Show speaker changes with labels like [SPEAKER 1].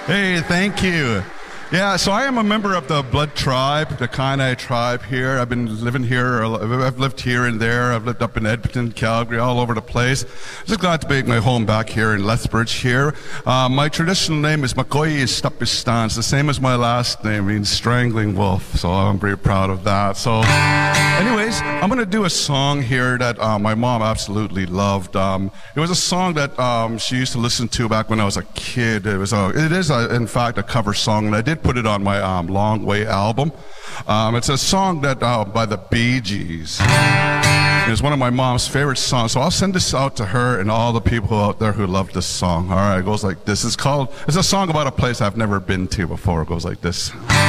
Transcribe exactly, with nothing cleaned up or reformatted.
[SPEAKER 1] Hey, thank you. Yeah, so I am a member of the Blood Tribe, the Kainai tribe here. I've been living here, I've lived here and there. I've lived up in Edmonton, Calgary, all over the place. Just glad to make my home back here in Lethbridge here. Uh, my traditional name is Makoyi Stapistan. It's the same as my last name, means strangling wolf, so I'm very proud of that. So anyways, I'm going to do a song here that uh, my mom absolutely loved. Um, it was a song that um, she used to listen to back when I was a kid. It was a, it is, a, in fact, a cover song, and I did put it on my um, Long Way album. Um, it's a song that uh, by the Bee Gees. It's one of my mom's favorite songs, so I'll send this out to her and all the people out there who love this song. All right, it goes like this. It's called, it's a song about a place I've never been to before. It goes like this.